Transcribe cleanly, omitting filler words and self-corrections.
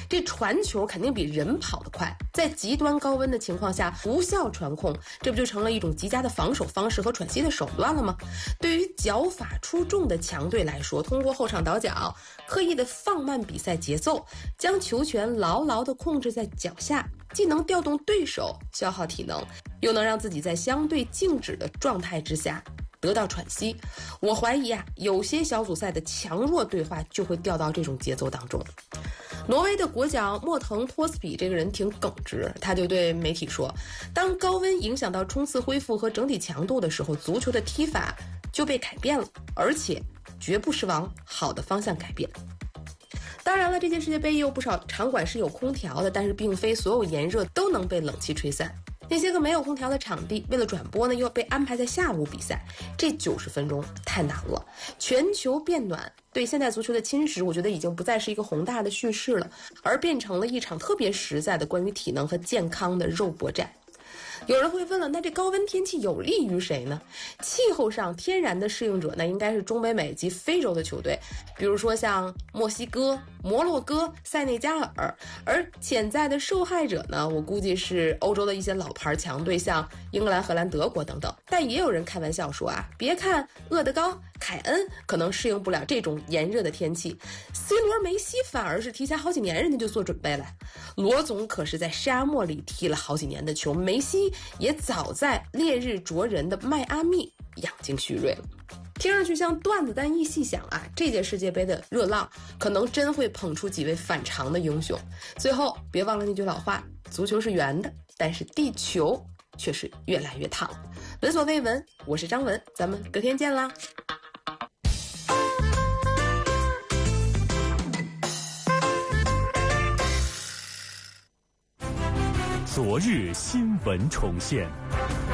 这传球肯定比人跑得快，在极端高温的情况下无效传控，这不就成了一种极佳的防守方式和喘息的手段了吗？对于脚法出众的强队来说，通过后场倒脚，刻意的放慢比赛节奏，将球权牢牢地控制在脚下，既能调动对手消耗体能，又能让自己在相对静止的状态之下得到喘息。我怀疑有些小组赛的强弱对话就会掉到这种节奏当中。挪威的国脚莫腾托斯比这个人挺耿直，他就对媒体说，当高温影响到冲刺恢复和整体强度的时候，足球的踢法就被改变了，而且绝不是往好的方向改变。当然了，这届世界杯也有不少场馆是有空调的，但是并非所有炎热都能被冷气吹散。那些个没有空调的场地，为了转播呢，又被安排在下午比赛，这90分钟太难了。全球变暖对现代足球的侵蚀，我觉得已经不再是一个宏大的叙事了，而变成了一场特别实在的关于体能和健康的肉搏战。有人会问了，那这高温天气有利于谁呢？气候上天然的适应者呢，应该是中北美及非洲的球队，比如说像墨西哥、摩洛哥、塞内加尔。而潜在的受害者呢，我估计是欧洲的一些老牌强队，像英格兰、荷兰、德国等等。但也有人开玩笑说别看厄德高、凯恩可能适应不了这种炎热的天气，C 罗、梅西反而是提前好几年人家就做准备了。罗总可是在沙漠里踢了好几年的球，梅西也早在烈日灼人的迈阿密养精蓄锐了。听上去像段子，但一细想这届世界杯的热浪可能真会捧出几位反常的英雄。最后别忘了那句老话，足球是圆的，但是地球却是越来越烫。闻所未闻，我是张文，咱们隔天见啦。 昨日新闻重现。